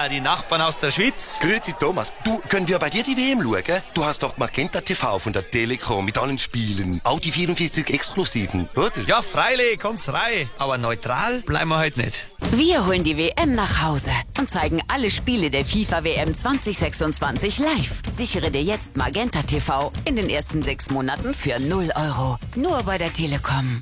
die Nachbarn aus der Schweiz. Grüezi Thomas, du, können wir bei dir die WM schauen? Du hast doch Magenta TV von der Telekom mit allen Spielen. Auch die 44 Exklusiven, oder? Ja, freilich, kommt's rein. Aber neutral bleiben wir heute nicht. Wir holen die WM nach Hause und zeigen alle Spiele der FIFA WM 2026 live. Sichere dir jetzt Magenta TV in den ersten 6 Monaten für 0 €. Nur bei der Telekom.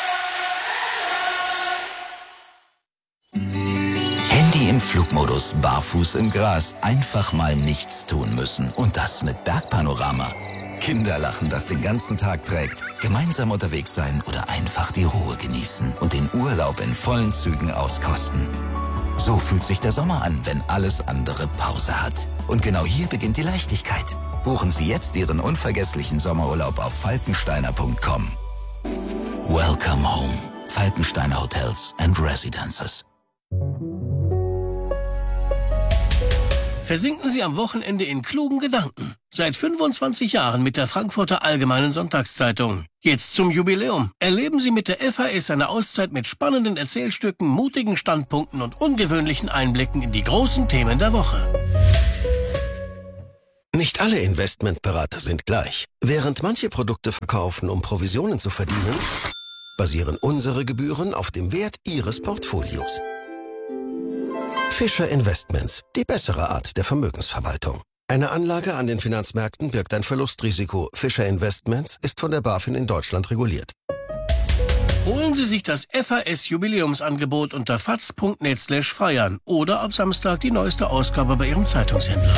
Handy im Flugmodus, barfuß im Gras, einfach mal nichts tun müssen. Und das mit Bergpanorama. Kinderlachen, das den ganzen Tag trägt. Gemeinsam unterwegs sein oder einfach die Ruhe genießen und den Urlaub in vollen Zügen auskosten. So fühlt sich der Sommer an, wenn alles andere Pause hat. Und genau hier beginnt die Leichtigkeit. Buchen Sie jetzt Ihren unvergesslichen Sommerurlaub auf falkensteiner.com. Welcome home. Falkensteiner Hotels and Residences. Versinken Sie am Wochenende in klugen Gedanken. Seit 25 Jahren mit der Frankfurter Allgemeinen Sonntagszeitung. Jetzt zum Jubiläum. Erleben Sie mit der FAS eine Auszeit mit spannenden Erzählstücken, mutigen Standpunkten und ungewöhnlichen Einblicken in die großen Themen der Woche. Nicht alle Investmentberater sind gleich. Während manche Produkte verkaufen, um Provisionen zu verdienen, basieren unsere Gebühren auf dem Wert Ihres Portfolios. Fischer Investments, die bessere Art der Vermögensverwaltung. Eine Anlage an den Finanzmärkten birgt ein Verlustrisiko. Fischer Investments ist von der BaFin in Deutschland reguliert. Holen Sie sich das FAS-Jubiläumsangebot unter faz.net/feiern oder ab Samstag die neueste Ausgabe bei Ihrem Zeitungshändler.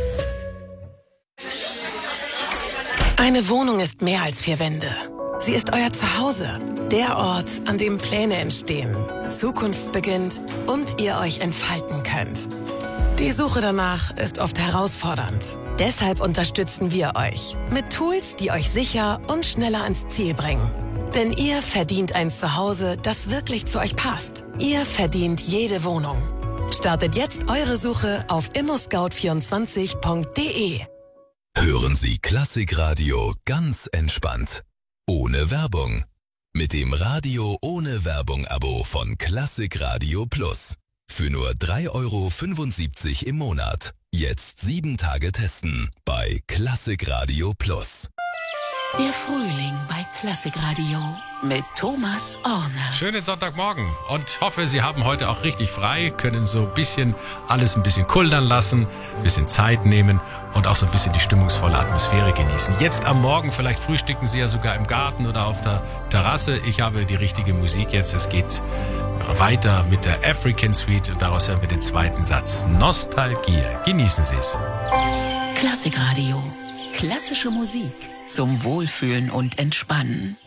Eine Wohnung ist mehr als 4 Wände. Sie ist euer Zuhause, der Ort, an dem Pläne entstehen, Zukunft beginnt und ihr euch entfalten könnt. Die Suche danach ist oft herausfordernd. Deshalb unterstützen wir euch mit Tools, die euch sicher und schneller ans Ziel bringen. Denn ihr verdient ein Zuhause, das wirklich zu euch passt. Ihr verdient jede Wohnung. Startet jetzt eure Suche auf immoscout24.de. Hören Sie Klassikradio ganz entspannt. Ohne Werbung. Mit dem Radio ohne Werbung-Abo von Klassikradio Plus. Für nur 3,75 € im Monat. Jetzt 7 Tage testen bei Klassikradio Plus. Der Frühling bei Klassikradio mit Thomas Orner. Schönen Sonntagmorgen und hoffe, Sie haben heute auch richtig frei, können so alles ein bisschen kuldern lassen, ein bisschen Zeit nehmen und auch so ein bisschen die stimmungsvolle Atmosphäre genießen. Jetzt am Morgen, vielleicht frühstücken Sie ja sogar im Garten oder auf der Terrasse. Ich habe die richtige Musik jetzt. Es geht weiter mit der African Suite und daraus hören wir den zweiten Satz. Nostalgie. Genießen Sie es. Klassikradio. Klassische Musik zum Wohlfühlen und Entspannen.